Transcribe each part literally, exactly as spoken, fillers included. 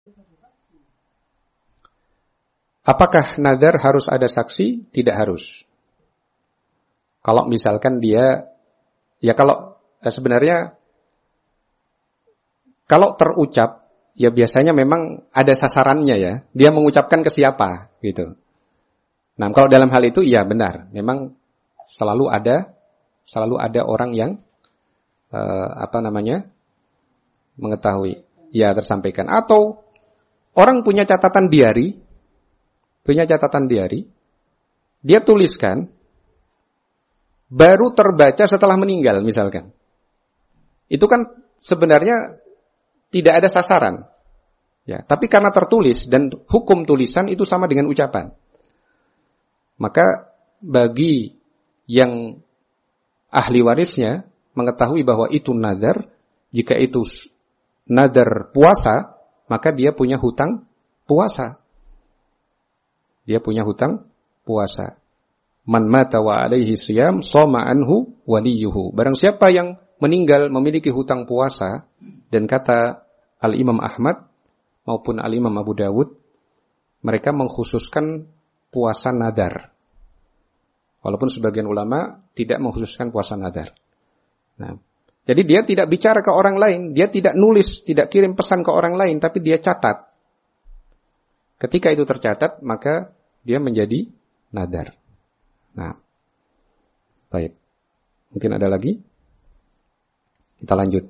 Apakah nadar harus ada saksi? Tidak harus. Kalau misalkan dia, ya kalau eh, sebenarnya kalau terucap, ya biasanya memang ada sasarannya ya. Dia mengucapkan ke siapa gitu. Nah, kalau dalam hal itu ya benar, memang selalu ada, selalu ada orang yang eh, apa namanya mengetahui, ya tersampaikan. Atau orang punya catatan diari. Punya catatan diari, dia tuliskan, baru terbaca setelah meninggal misalkan. Itu kan sebenarnya tidak ada sasaran. Ya, tapi karena tertulis dan hukum tulisan itu sama dengan ucapan. Maka bagi yang ahli warisnya mengetahui bahwa itu nadar, jika itu nadar puasa, maka dia punya hutang puasa. Dia punya hutang puasa. Man mata wa alaihi siyam shoma anhu waliyuhu. Barang siapa yang meninggal memiliki hutang puasa, dan kata Al-Imam Ahmad maupun Al-Imam Abu Dawud, mereka mengkhususkan puasa nadar. Walaupun sebagian ulama tidak mengkhususkan puasa nadar. Nah, jadi dia tidak bicara ke orang lain, dia tidak nulis, tidak kirim pesan ke orang lain, tapi dia catat. Ketika itu tercatat, maka dia menjadi nadar. Nah, baik. Mungkin ada lagi? Kita lanjut.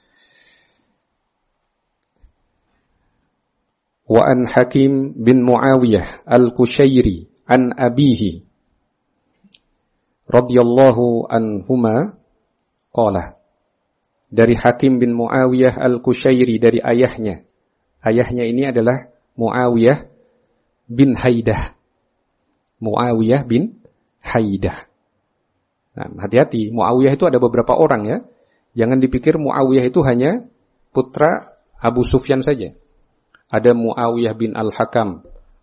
Wa an Hakim bin Muawiyah al-Kushairi an abihi radhiyallahu anhuma qala. Dari Hakim bin Muawiyah al-Kushairi, dari ayahnya. Ayahnya ini adalah Muawiyah bin Haidah. Muawiyah bin Haidah. Nah, hati-hati, Muawiyah itu ada beberapa orang ya. Jangan dipikir Muawiyah itu hanya putra Abu Sufyan saja. Ada Muawiyah bin Al-Hakam.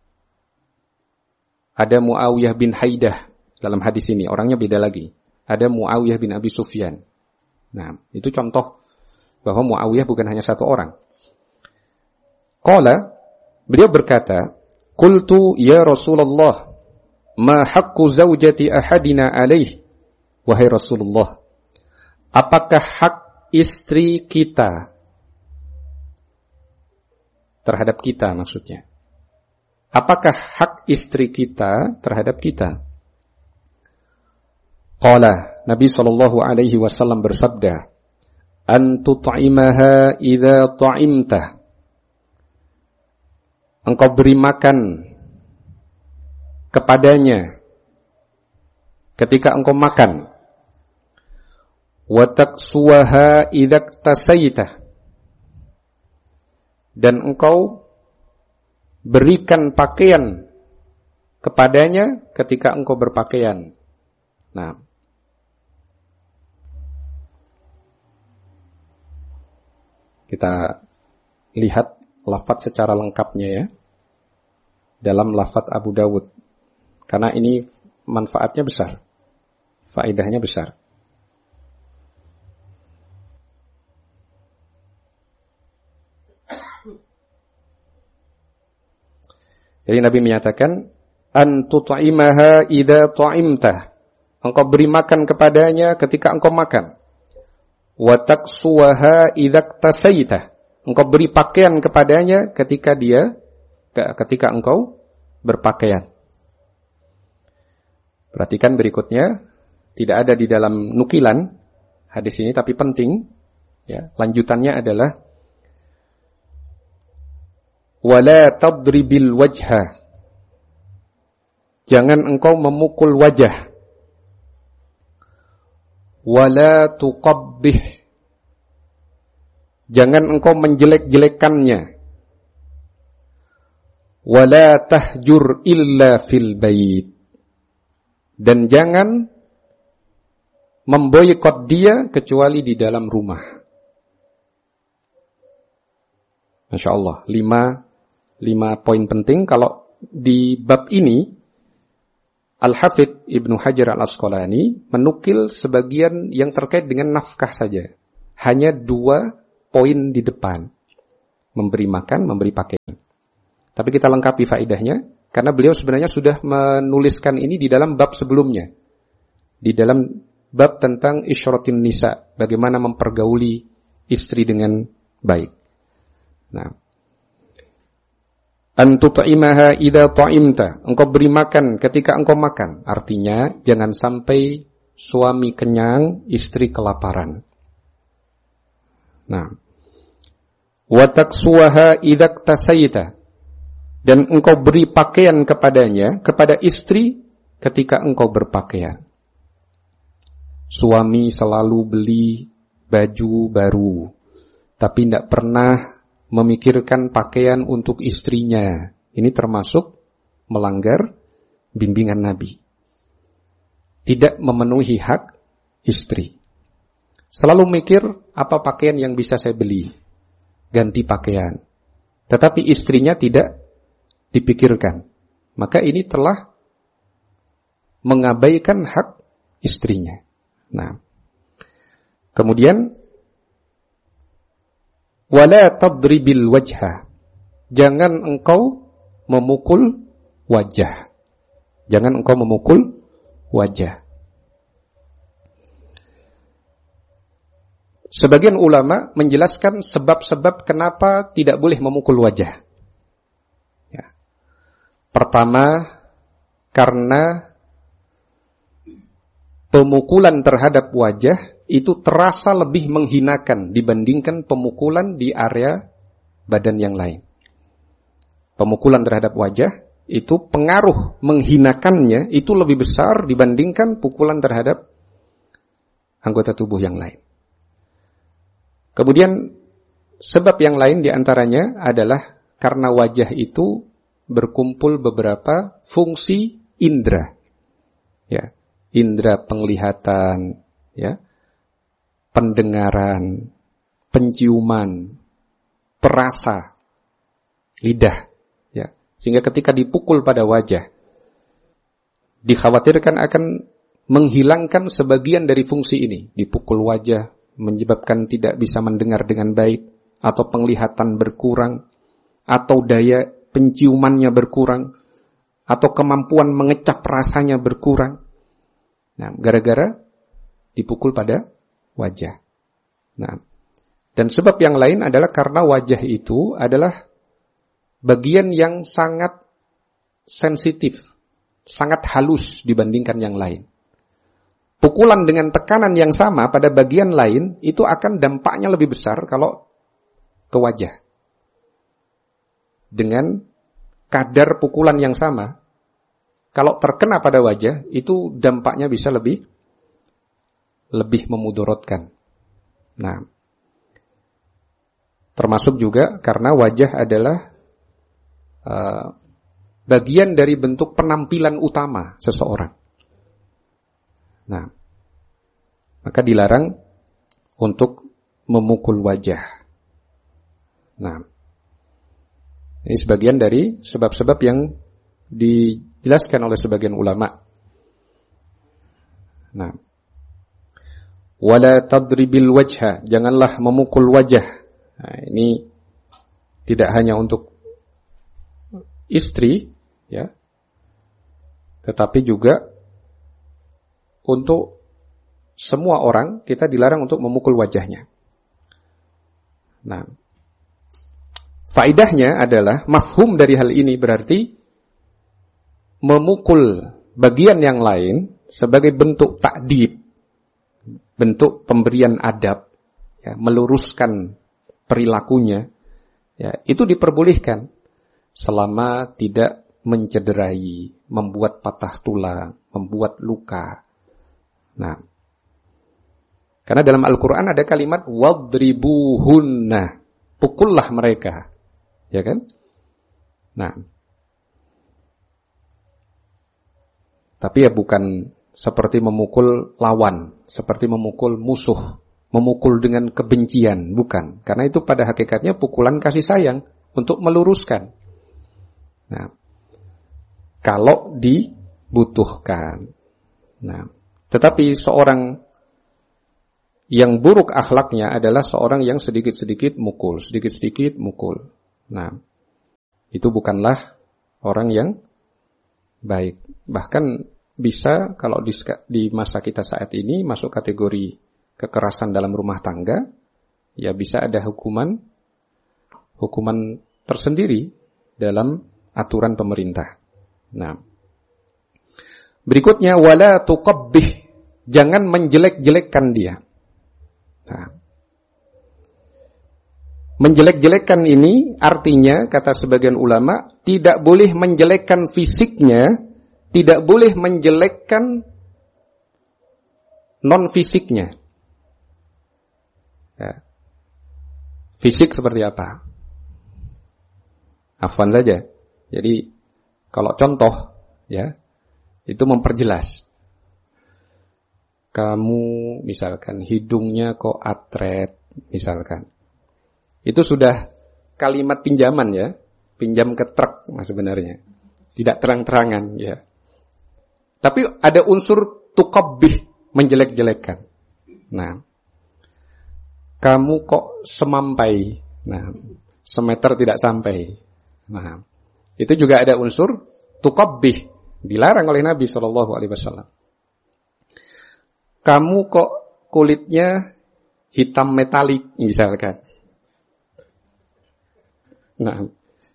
Ada Muawiyah bin Haidah. Dalam hadis ini, orangnya beda lagi. Ada Muawiyah bin Abi Sufyan. Nah, itu contoh bahwa Muawiyah bukan hanya satu orang. Qala, beliau berkata, Qultu ya Rasulullah, ma haqqu zaujati ahadina alaih. Wahai Rasulullah, apakah hak istri kita terhadap kita maksudnya? Apakah hak istri kita terhadap kita? Qala, Nabi sallallahu alaihi wasallam bersabda, an tut'imaha idza ta'imta. Engkau beri makan kepadanya ketika engkau makan. Wa taqsuha idza tasaita. Dan engkau berikan pakaian kepadanya ketika engkau berpakaian. Nah, kita lihat lafaz secara lengkapnya ya, dalam lafaz Abu Dawud. Karena ini manfaatnya besar, faedahnya besar. Jadi Nabi menyatakan, an tut'imaha idza ta'imta. Engkau beri makan kepadanya ketika engkau makan. Wa taqsuha idza tasaita. Engkau beri pakaian kepadanya ketika dia ketika engkau berpakaian. Perhatikan berikutnya, tidak ada di dalam nukilan hadis ini tapi penting ya. Lanjutannya adalah wala tadribil wajha. Jangan engkau memukul wajah. Wala tuqabbih. Jangan engkau menjelek-jelekannya. Wala tahjur illa fil bait. Dan jangan memboikot dia kecuali di dalam rumah. Masya Allah, lima, lima poin penting. Kalau di bab ini, Al-Hafidh Ibnu Hajar Al-Asqalani menukil sebagian yang terkait dengan nafkah saja. Hanya dua poin di depan. memberi makan, memberi pakaian. Tapi kita lengkapi faedahnya, karena beliau sebenarnya sudah menuliskan ini di dalam bab sebelumnya. Di dalam bab tentang isyratin nisa, bagaimana mempergauli istri dengan baik. Nah, antut'imaha idza ta'imta, engkau beri makan ketika engkau makan. Artinya jangan sampai suami kenyang, istri kelaparan. Nah, wa taksuha idza tasaita, dan engkau beri pakaian kepadanya, kepada istri ketika engkau berpakaian. Suami selalu beli baju baru, tapi tidak pernah memikirkan pakaian untuk istrinya. Ini termasuk melanggar bimbingan Nabi. Tidak memenuhi hak istri. Selalu mikir, apa pakaian yang bisa saya beli? Ganti pakaian. Tetapi istrinya tidak dipikirkan. Maka ini telah mengabaikan hak istrinya. Nah, kemudian wala tadribil wajha, jangan engkau memukul wajah. Jangan engkau memukul wajah. Sebagian ulama menjelaskan sebab-sebab kenapa tidak boleh memukul wajah. Ya. Pertama, karena pemukulan terhadap wajah itu terasa lebih menghinakan dibandingkan pemukulan di area badan yang lain. Pemukulan terhadap wajah itu pengaruh menghinakannya itu lebih besar dibandingkan pukulan terhadap anggota tubuh yang lain. Kemudian sebab yang lain diantaranya adalah karena wajah itu berkumpul beberapa fungsi indera. Ya. Indera penglihatan, ya, pendengaran, penciuman, perasa, lidah, ya. Sehingga ketika dipukul pada wajah, dikhawatirkan akan menghilangkan sebagian dari fungsi ini. Dipukul wajah menyebabkan tidak bisa mendengar dengan baik, atau penglihatan berkurang, atau daya penciumannya berkurang, atau kemampuan mengecap rasanya berkurang. Nah, gara-gara dipukul pada wajah. Nah, dan sebab yang lain adalah karena wajah itu adalah bagian yang sangat sensitif, sangat halus dibandingkan yang lain. Pukulan dengan tekanan yang sama pada bagian lain itu akan dampaknya lebih besar kalau ke wajah. Dengan kadar pukulan yang sama, kalau terkena pada wajah, itu dampaknya bisa lebih lebih memudaratkan. Nah, termasuk juga karena wajah adalah uh, bagian dari bentuk penampilan utama seseorang. Nah, maka dilarang untuk memukul wajah. Nah, ini sebagian dari sebab-sebab yang dijelaskan oleh sebagian ulama. Nah, wala tadribil wajha, janganlah memukul wajah. Nah, ini tidak hanya untuk istri, ya, tetapi juga untuk semua orang kita dilarang untuk memukul wajahnya. Nah, faedahnya adalah mafhum dari hal ini berarti memukul bagian yang lain sebagai bentuk ta'dib, bentuk pemberian adab, ya, meluruskan perilakunya, ya, itu diperbolehkan selama tidak mencederai, membuat patah tulang, membuat luka. Nah, karena dalam Al-Quran ada kalimat wadribuhunna, pukullah mereka, ya kan? Nah, tapi ya bukan seperti memukul lawan, seperti memukul musuh, memukul dengan kebencian, bukan. Karena itu pada hakikatnya pukulan kasih sayang untuk meluruskan. Nah, kalau dibutuhkan. Nah, tetapi seorang yang buruk akhlaknya adalah seorang yang sedikit-sedikit mukul, sedikit-sedikit mukul. Nah, itu bukanlah orang yang baik. Bahkan bisa kalau di, di masa kita saat ini masuk kategori kekerasan dalam rumah tangga, ya bisa ada hukuman hukuman tersendiri dalam aturan pemerintah. Nah, berikutnya wala tuqabbih, jangan menjelek-jelekkan dia. Nah, menjelek-jelekkan ini artinya kata sebagian ulama tidak boleh menjelekkan fisiknya, tidak boleh menjelekkan non fisiknya. Ya. Fisik seperti apa? Afwan saja. Jadi kalau contoh ya, itu memperjelas. Kamu misalkan hidungnya kok atret misalkan. Itu sudah kalimat pinjaman ya, pinjam ke truk mas sebenarnya. Tidak terang-terangan ya. Tapi ada unsur tuqabbih, menjelek-jelekkan. Nah, kamu kok semampai. Nah, semeter tidak sampai. Nah, itu juga ada unsur tuqabbih, dilarang oleh Nabi shallallahu alaihi wasallam. Kamu kok kulitnya hitam metalik misalkan. Nah,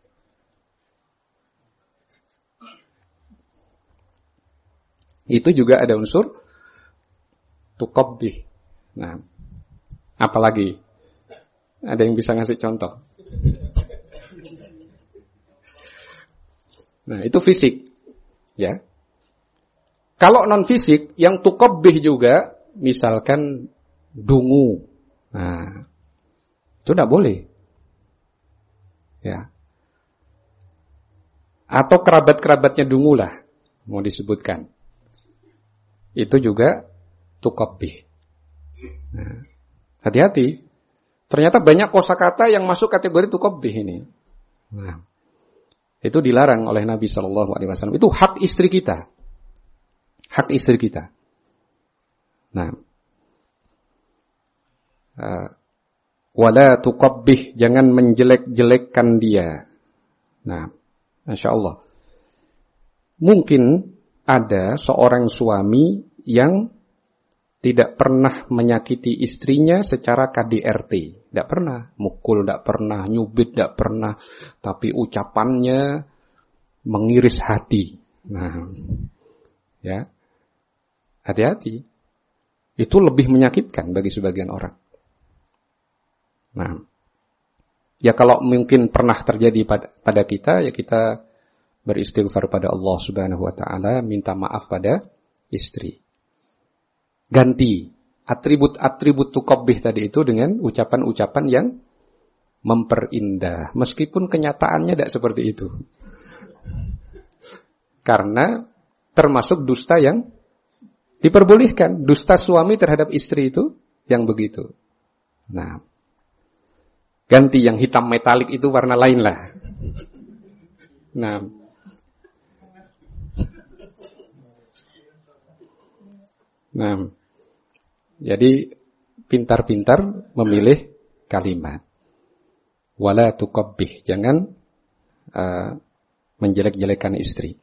itu juga ada unsur tuqabbih. Nah, apalagi ada yang bisa ngasih contoh? Nah, itu fisik, ya. Kalau non fisik, yang tuqabbih juga, misalkan dungu. Nah, itu tidak boleh. Ya. Atau kerabat-kerabatnya dungu lah, mau disebutkan. Itu juga tuqabbih. Nah, hati-hati. Ternyata banyak kosakata yang masuk kategori tuqabbih ini. Nah, itu dilarang oleh Nabi shallallahu alaihi wasallam. Itu hak istri kita. Hak istri kita. Nah, uh, wala tuqabbih, jangan menjelek-jelekkan dia. Nah, Masya Allah. Mungkin ada seorang suami yang tidak pernah menyakiti istrinya secara K D R T. Tidak pernah. Mukul tidak pernah, nyubit tidak pernah. Tapi ucapannya mengiris hati. Nah, ya, hati-hati. Itu lebih menyakitkan bagi sebagian orang. Nah, ya kalau mungkin pernah terjadi pada, pada kita, ya kita beristighfar pada Allah Subhanahu wa taala, minta maaf pada istri. Ganti atribut-atribut tuqabbih tadi itu dengan ucapan-ucapan yang memperindah, meskipun kenyataannya tidak seperti itu. Karena termasuk dusta yang diperbolehkan, dusta suami terhadap istri itu yang begitu. Nah, ganti yang hitam metalik itu warna lain lah. Nah, nah, jadi pintar-pintar memilih kalimat. Wala tuqabbih, jangan uh, menjelek-jelekan istri.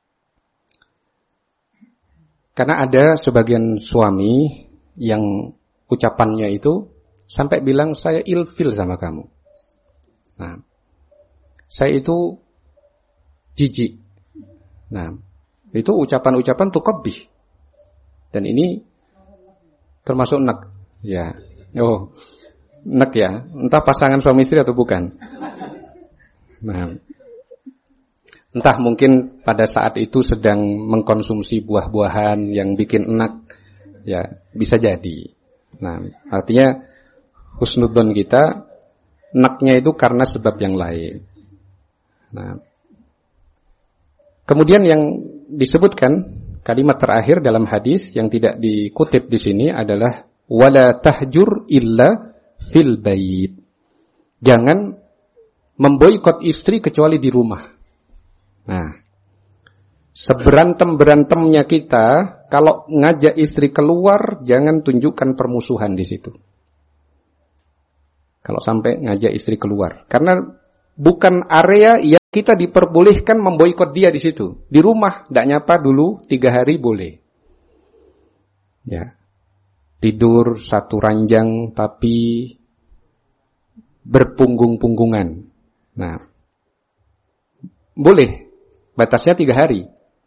Karena ada sebagian suami yang ucapannya itu sampai bilang saya ilfil sama kamu. Nah, saya itu jijik. Nah, itu ucapan-ucapan tuqabbih. Dan ini termasuk nek, ya. Oh, nek ya. Entah pasangan suami istri atau bukan. Nah, entah mungkin pada saat itu sedang mengkonsumsi buah-buahan yang bikin enak, ya bisa jadi. Nah, artinya husnudzon kita, neknya itu karena sebab yang lain. Nah, kemudian yang disebutkan kalimat terakhir dalam hadis yang tidak dikutip di sini adalah wala tahjur illa fil bait. Jangan memboikot istri kecuali di rumah. Nah, seberantem-berantemnya kita, kalau ngajak istri keluar, jangan tunjukkan permusuhan di situ. Kalau sampai ngajak istri keluar, karena bukan area yang kita diperbolehkan memboikot dia di situ. Di rumah, tidak nyapa dulu, tiga hari boleh. Ya, tidur satu ranjang tapi berpunggung-punggungan. Nah, boleh, batasnya tiga hari.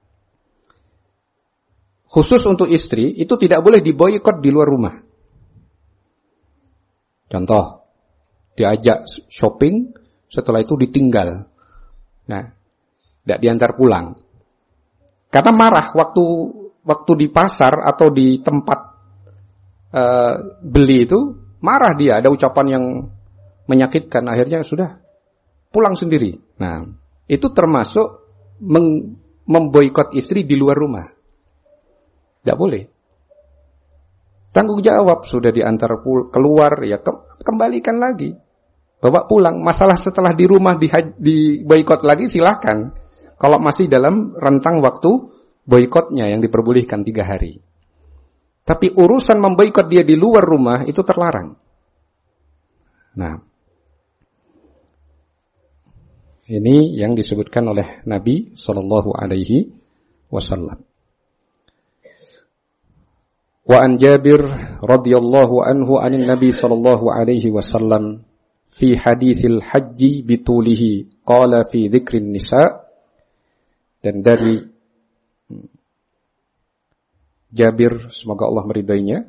Khusus untuk istri, itu tidak boleh diboikot di luar rumah. Contoh, diajak shopping, setelah itu ditinggal. Nah, tidak diantar pulang. Karena marah waktu waktu di pasar atau di tempat uh, beli itu, marah dia, ada ucapan yang menyakitkan, akhirnya sudah pulang sendiri. Nah, itu termasuk meng- memboikot istri di luar rumah. Tidak boleh. Tanggung jawab, sudah diantar pul- keluar, ya ke- kembalikan lagi. Bawa pulang. Masalah setelah di rumah di, di boikot lagi silahkan. Kalau masih dalam rentang waktu boikotnya yang diperbolehkan tiga hari. Tapi urusan memboikot dia di luar rumah itu terlarang. Nah, ini yang disebutkan oleh Nabi Sallallahu Alaihi Wasallam. Wa an Jabir radhiyallahu anhu anin Nabi sallallahu alaihi wasallam fi haditsil haji bitulihi qala fi dzikrin nisa, dan dari Jabir, semoga Allah meridainya.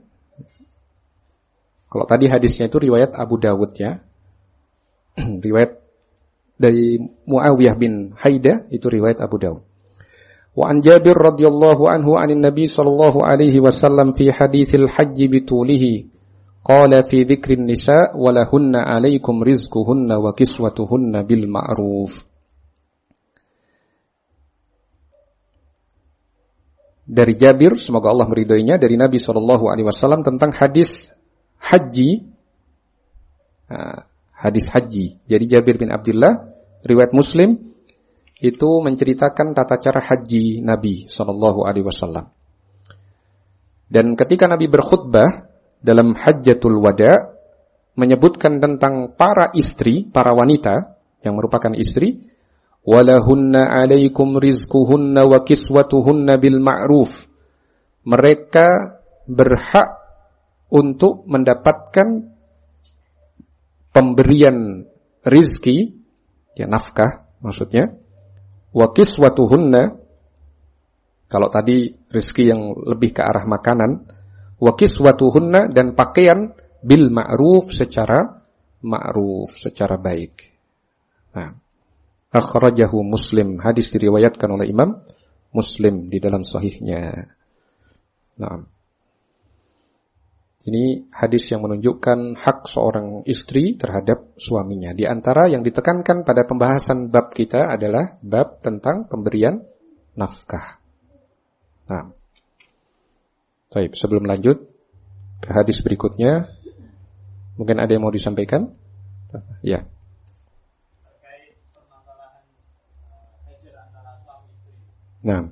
Kalau tadi hadisnya itu riwayat Abu Dawud ya. Riwayat dari Muawiyah bin Haidah itu riwayat Abu Dawud. Wa an Jabir radhiyallahu anhu anin Nabi sallallahu alaihi wasallam fi haditsil haji bitulihi qala fi dzikrin nisa wa lahunna alaikum rizquhunna wa kiswatuhunna bil ma'ruf. Dari Jabir, semoga Allah meridainya, dari Nabi sallallahu alaihi wasallam tentang hadis haji, hadis haji. Jadi Jabir bin Abdullah, riwayat Muslim, itu menceritakan tata cara haji Nabi sallallahu alaihi wasallam. Dan ketika Nabi berkhutbah dalam Hajjatul Wada, menyebutkan tentang para istri, para wanita yang merupakan istri, walahunna alaikum rizquhunna wa kiswatuhunna bil ma'ruf. Mereka berhak untuk mendapatkan pemberian rizki, ya nafkah maksudnya, wa kiswatuhunna, kalau tadi rizki yang lebih ke arah makanan, wa kiswatuhunna, dan pakaian bil ma'ruf, secara ma'ruf, secara baik. Nah, akhrajahu Muslim, hadis diriwayatkan oleh Imam Muslim di dalam sahihnya. Nah, ini hadis yang menunjukkan hak seorang istri terhadap suaminya. Di antara yang ditekankan pada pembahasan bab kita adalah bab tentang pemberian nafkah. Nah, baik, sebelum lanjut ke hadis berikutnya, mungkin ada yang mau disampaikan? Ya. Terkait permasalahan hajar antara suami istri. Nah.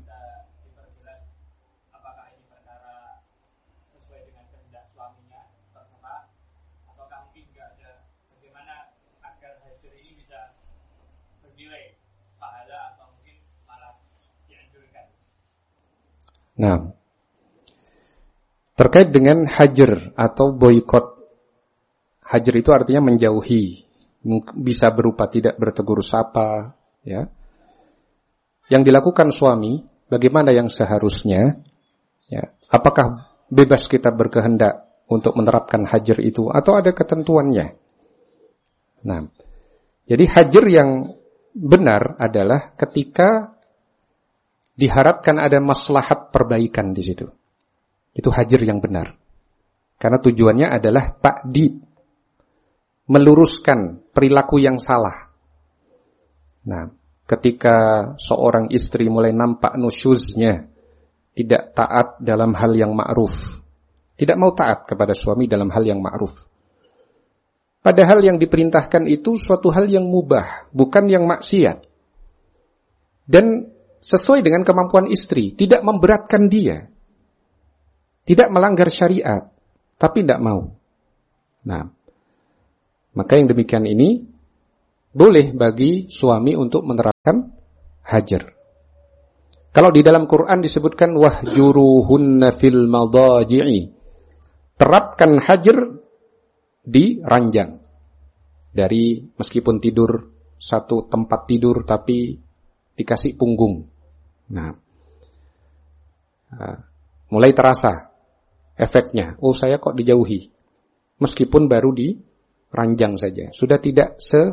Nah, terkait dengan hajar atau boikot. Hajar itu artinya menjauhi, bisa berupa tidak bertegur sapa, ya. Yang dilakukan suami, bagaimana yang seharusnya? Ya, apakah bebas kita berkehendak untuk menerapkan hajar itu atau ada ketentuannya? Nah, jadi hajar yang benar adalah ketika diharapkan ada maslahat perbaikan di situ. Itu hajar yang benar. Karena tujuannya adalah ta'dib, meluruskan perilaku yang salah. Nah, ketika seorang istri mulai nampak nusyuznya, tidak taat dalam hal yang ma'ruf, tidak mau taat kepada suami dalam hal yang ma'ruf. Padahal yang diperintahkan itu suatu hal yang mubah, bukan yang maksiat. Dan sesuai dengan kemampuan istri, tidak memberatkan dia, tidak melanggar syariat, tapi tidak mau. Nah, maka yang demikian ini boleh bagi suami untuk menerapkan hajar. Kalau di dalam Quran disebutkan wahjuruhunna fil madaji'i, terapkan hajar di ranjang. Dari meskipun tidur satu tempat tidur tapi dikasih punggung. Nah, mulai terasa efeknya. Oh, saya kok dijauhi. Meskipun baru di ranjang saja, sudah tidak se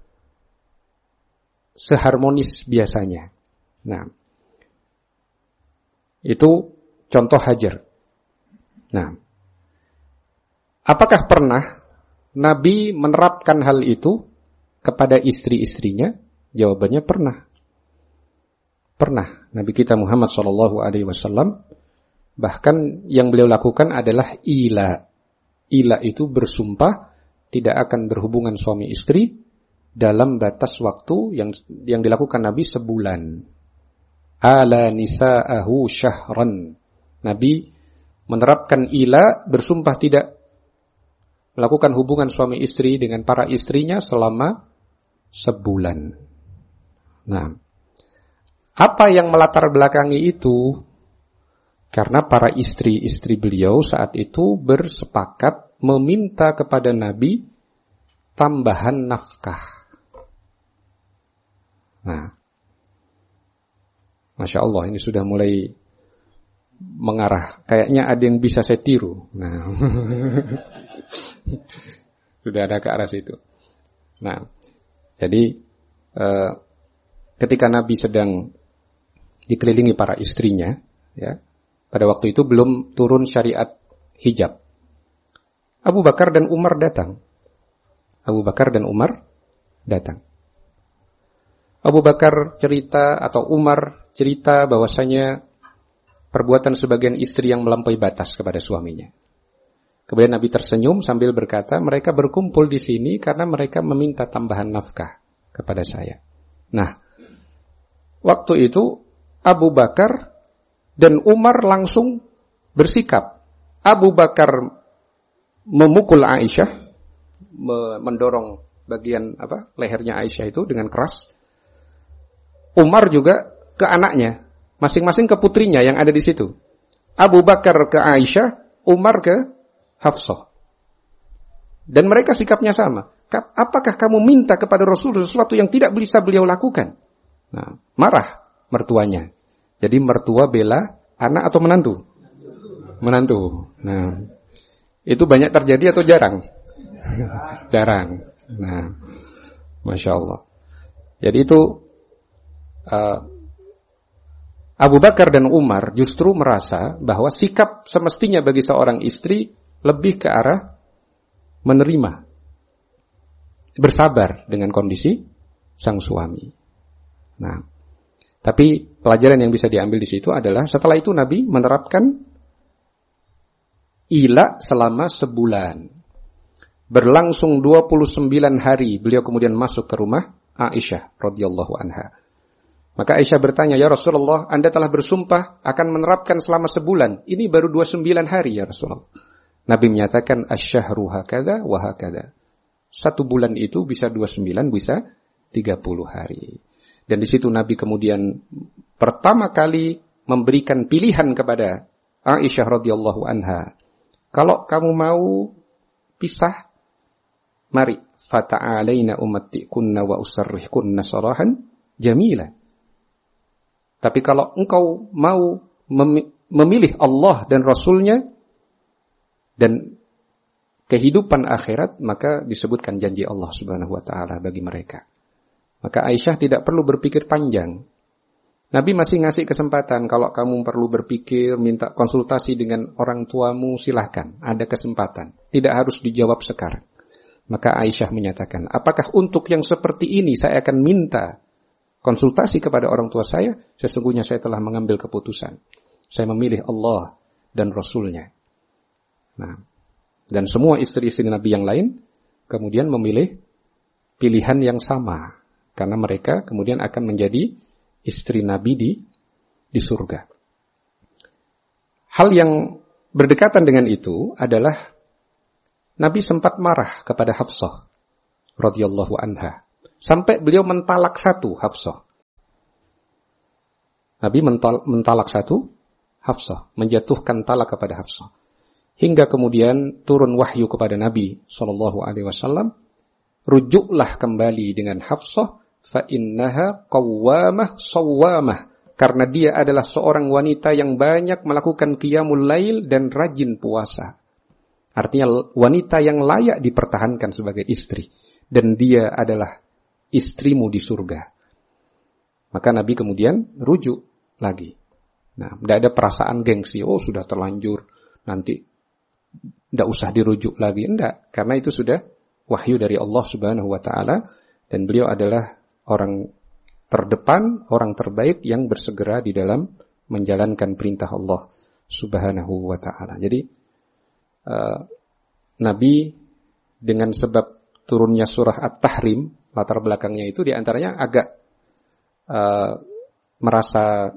seharmonis biasanya. Nah, itu contoh hajar. Nah, apakah pernah Nabi menerapkan hal itu kepada istri-istrinya? Jawabannya pernah. Pernah. Nabi kita Muhammad shallallahu alaihi wasallam bahkan yang beliau lakukan adalah ila. Ila itu bersumpah tidak akan berhubungan suami istri dalam batas waktu yang yang dilakukan Nabi sebulan. Ala nisa'ahu syahran. Nabi menerapkan ila, bersumpah tidak melakukan hubungan suami istri dengan para istrinya selama sebulan. Nah, apa yang melatar belakangi itu? Karena para istri-istri beliau saat itu bersepakat meminta kepada Nabi tambahan nafkah. Nah, Masya Allah, ini sudah mulai mengarah. Kayaknya ada yang bisa saya tiru. Nah, sudah ada ke arah situ. Nah, jadi eh, ketika Nabi sedang dikelilingi para istrinya, ya, pada waktu itu belum turun syariat hijab. Abu Bakar dan Umar datang. Abu Bakar dan Umar datang. Abu Bakar cerita atau Umar cerita bahwasanya perbuatan sebagian istri yang melampaui batas kepada suaminya. Kemudian Nabi tersenyum sambil berkata, mereka berkumpul di sini karena mereka meminta tambahan nafkah kepada saya. Nah, waktu itu Abu Bakar dan Umar langsung bersikap. Abu Bakar memukul Aisyah, mendorong bagian apa lehernya Aisyah itu dengan keras. Umar juga ke anaknya, masing-masing ke putrinya yang ada di situ. Abu Bakar ke Aisyah, Umar ke Hafsah. Dan mereka sikapnya sama. Apakah kamu minta kepada Rasul sesuatu yang tidak bisa beliau lakukan? Nah, marah mertuanya. Jadi mertua bela anak atau menantu? Menantu. Nah, itu banyak terjadi atau jarang? Jarang. Nah, Masya Allah. Jadi itu uh, Abu Bakar dan Umar justru merasa bahwa sikap semestinya bagi seorang istri lebih ke arah menerima, bersabar dengan kondisi sang suami. Nah, tapi pelajaran yang bisa diambil di situ adalah setelah itu Nabi menerapkan ila selama sebulan. Berlangsung dua puluh sembilan hari beliau kemudian masuk ke rumah Aisyah radhiyallahu anha. Maka Aisyah bertanya, "Ya Rasulullah, Anda telah bersumpah akan menerapkan selama sebulan. Ini baru dua puluh sembilan hari ya Rasulullah." Nabi menyatakan, "Asy-syahru hakadha wa hakadha." Satu bulan itu bisa dua puluh sembilan, bisa tiga puluh hari. Dan di situ Nabi kemudian pertama kali memberikan pilihan kepada Aisyah radhiyallahu anha. Kalau kamu mau pisah, mari fata'alaina umattikunna wa usarrihkunna sarahan jamila. Tapi kalau engkau mau memilih Allah dan Rasulnya dan kehidupan akhirat, maka disebutkan janji Allah Subhanahu wa taala bagi mereka. Maka Aisyah tidak perlu berpikir panjang. Nabi masih ngasih kesempatan, kalau kamu perlu berpikir, minta konsultasi dengan orang tuamu, silahkan, ada kesempatan. Tidak harus dijawab sekarang. Maka Aisyah menyatakan, apakah untuk yang seperti ini saya akan minta konsultasi kepada orang tua saya? Sesungguhnya saya telah mengambil keputusan. Saya memilih Allah dan Rasulnya. Nah, dan semua istri-istri Nabi yang lain kemudian memilih pilihan yang sama. Karena mereka kemudian akan menjadi istri Nabi di, di surga. Hal yang berdekatan dengan itu adalah Nabi sempat marah kepada Hafsah radhiyallahu anha. Sampai beliau mentalak satu Hafsah. Nabi mental, mentalak satu Hafsah, menjatuhkan talak kepada Hafsah. Hingga kemudian turun wahyu kepada Nabi sallallahu alaihi wasallam, rujuklah kembali dengan Hafsah, fa innaha qawwamah sawwamah, karena dia adalah seorang wanita yang banyak melakukan qiyamul lail dan rajin puasa. Artinya wanita yang layak dipertahankan sebagai istri, dan dia adalah istrimu di surga. Maka Nabi kemudian rujuk lagi. Nah, tidak ada perasaan gengsi, oh sudah terlanjur, nanti tidak usah dirujuk lagi. Enggak, karena itu sudah wahyu dari Allah Subhanahu wa ta'ala, dan beliau adalah orang terdepan, orang terbaik yang bersegera di dalam menjalankan perintah Allah Subhanahu wa ta'ala. Jadi uh, Nabi dengan sebab turunnya surah At-Tahrim, latar belakangnya itu diantaranya agak uh, merasa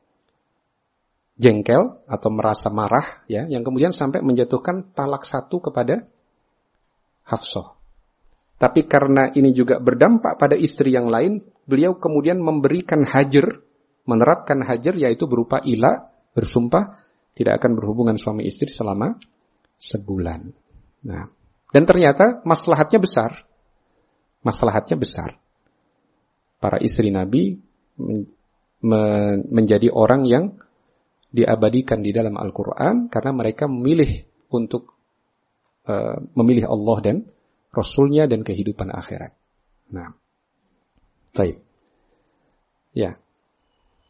jengkel atau merasa marah, ya, yang kemudian sampai menjatuhkan talak satu kepada Hafsah. Tapi karena ini juga berdampak pada istri yang lain, beliau kemudian memberikan hajar, menerapkan hajar, yaitu berupa ila, bersumpah tidak akan berhubungan suami istri selama sebulan. Nah, dan ternyata maslahatnya besar. Maslahatnya besar. Para istri Nabi men- men- menjadi orang yang diabadikan di dalam Al-Quran karena mereka memilih untuk uh, memilih Allah dan Rasulnya dan kehidupan akhirat. Nah, baik. Ya,